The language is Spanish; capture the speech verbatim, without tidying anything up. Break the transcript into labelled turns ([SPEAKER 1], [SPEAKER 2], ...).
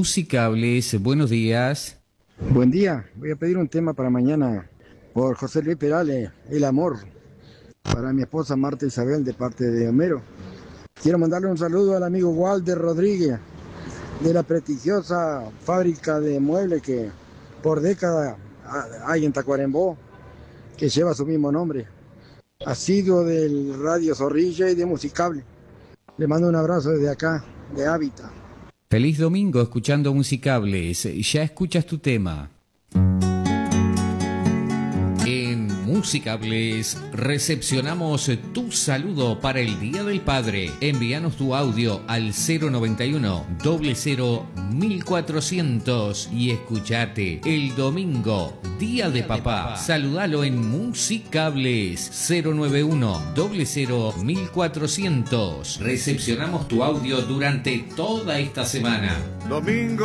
[SPEAKER 1] Musicables, buenos días.
[SPEAKER 2] Buen día, voy a pedir un tema para mañana por José Luis Perales, El Amor, para mi esposa Marta Isabel de parte de Homero. Quiero mandarle un saludo al amigo Walter Rodríguez de la prestigiosa fábrica de muebles que por décadas hay en Tacuarembó, que lleva su mismo nombre. Asiduo del Radio Zorrilla y de Musicable. Le mando un abrazo desde acá, de Hábitat.
[SPEAKER 1] Feliz domingo escuchando Musicables. Ya escuchas tu tema. En Musicables recepcionamos tu saludo para el Día del Padre. Envíanos tu audio al cero noventa y uno, cero cero, mil cuatrocientos y escuchate el domingo, Día de Papá. Saludalo en Musicables cero noventa y uno, cero cero, mil cuatrocientos. Recepcionamos tu audio durante toda esta semana.
[SPEAKER 3] Domingo.